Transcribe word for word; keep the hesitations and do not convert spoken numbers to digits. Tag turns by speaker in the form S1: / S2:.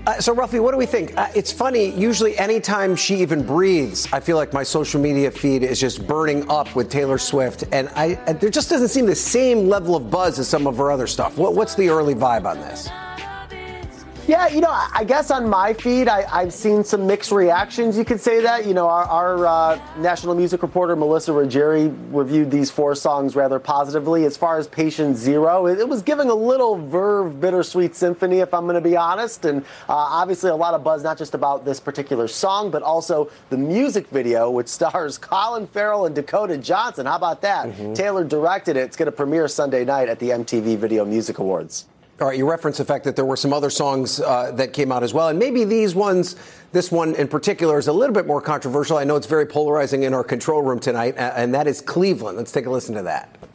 S1: Uh, so, Ruffy, what do we think? Uh, it's funny. Usually, anytime she even breathes, I feel like my social media feed is just burning up with Taylor Swift, and I, uh, there just doesn't seem the same level of buzz as some of her other stuff. What, what's the early vibe on this?
S2: Yeah, you know, I guess on my feed, I, I've seen some mixed reactions. You could say that. You know, our, our uh, national music reporter, Melissa Ruggieri, reviewed these four songs rather positively. As far as Patient Zero, it, it was giving a little Verve Bittersweet Symphony, if I'm going to be honest. And uh, obviously a lot of buzz, not just about this particular song, but also the music video, which stars Colin Farrell and Dakota Johnson. How about that? Mm-hmm. Taylor directed it. It's going to premiere Sunday night at the M T V Video Music Awards.
S1: All right, you referenced the fact that there were some other songs uh, that came out as well. And maybe these ones, this one in particular, is a little bit more controversial. I know it's very polarizing in our control room tonight, and that is Cleveland. Let's take a listen to that.